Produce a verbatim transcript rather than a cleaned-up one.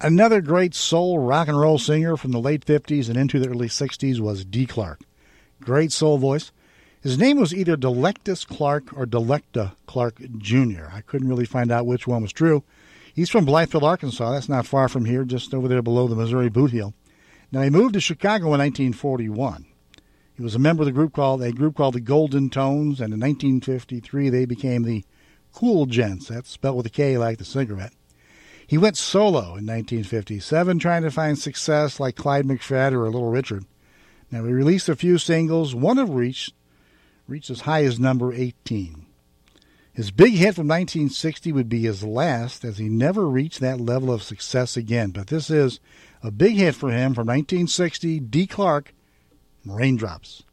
Another great soul rock and roll singer from the late fifties and into the early sixties was Dee Clark. Great soul voice. His name was either Delectus Clark or Delecta Clark Junior I couldn't really find out which one was true. He's from Blytheville, Arkansas. That's not far from here, just over there below the Missouri Boot Heel. Now, he moved to Chicago in nineteen forty-one. He was a member of the group called a group called the Golden Tones, and in nineteen fifty-three they became the Cool Gents. That's spelled with a K like the cigarette. He went solo in nineteen fifty-seven, trying to find success like Clyde McPhatter or Little Richard. Now, he released a few singles, one of which reached as high as number eighteen. His big hit from nineteen sixty would be his last, as he never reached that level of success again. But this is a big hit for him from nineteen sixty, Dee Clark, Raindrops.